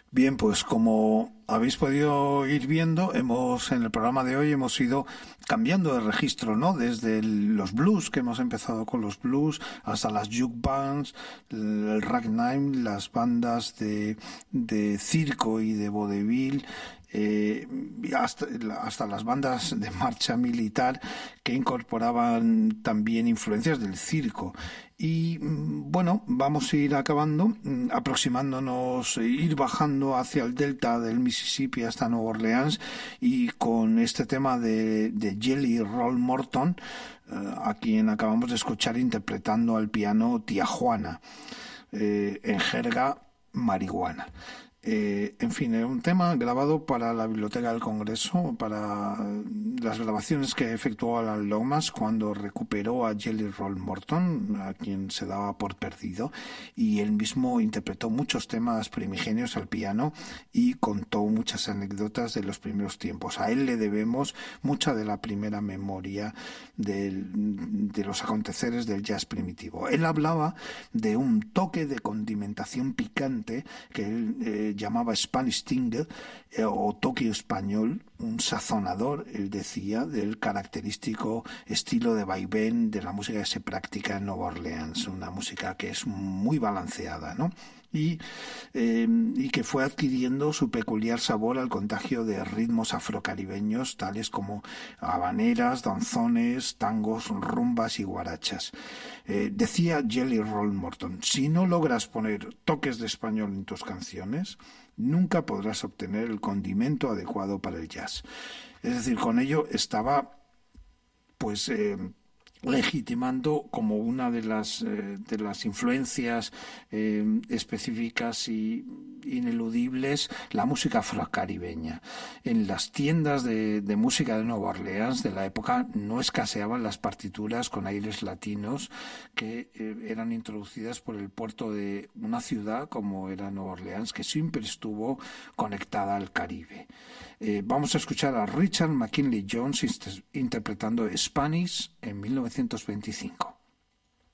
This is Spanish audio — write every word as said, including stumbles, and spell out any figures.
Bien, pues como habéis podido ir viendo, hemos en el programa de hoy hemos ido cambiando de registro, ¿no? Desde el- los blues, que hemos empezado con los blues, hasta las juke bands, el ragtime, las bandas de, de circo y de vodevil, eh, y hasta, hasta las bandas de marcha militar que incorporaban también influencias del circo. Y mm, bueno, vamos a ir acabando, mm, aproximándonos, eh, ir bajando hacia el delta del Mississippi hasta Nueva Orleans y con este tema de, de Jelly Roll Morton, eh, a quien acabamos de escuchar interpretando al piano Tía Juana, eh, en jerga marihuana. Eh, en fin, era un tema grabado para la Biblioteca del Congreso, para las grabaciones que efectuó Alan Lomas cuando recuperó a Jelly Roll Morton, a quien se daba por perdido, y él mismo interpretó muchos temas primigenios al piano y contó muchas anécdotas de los primeros tiempos. A él le debemos mucha de la primera memoria del, de los aconteceres del jazz primitivo. Él hablaba de un toque de condimentación picante que él eh, llamaba Spanish Tingle, eh, o toque español, un sazonador, él decía, del característico estilo de vaivén de la música que se practica en Nueva Orleans, una música que es muy balanceada, ¿no? Y, eh, y que fue adquiriendo su peculiar sabor al contagio de ritmos afrocaribeños tales como habaneras, danzones, tangos, rumbas y guarachas. Eh, decía Jelly Roll Morton: si no logras poner toques de español en tus canciones, nunca podrás obtener el condimento adecuado para el jazz. Es decir, con ello estaba pues eh, legitimando como una de las eh, de las influencias eh, específicas y ineludibles la música afrocaribeña. En las tiendas de, de música de Nueva Orleans de la época no escaseaban las partituras con aires latinos que eh, eran introducidas por el puerto de una ciudad como era Nueva Orleans, que siempre estuvo conectada al Caribe. Eh, vamos a escuchar a Richard McKinley Jones interpretando Spanish en mil novecientos veinticinco.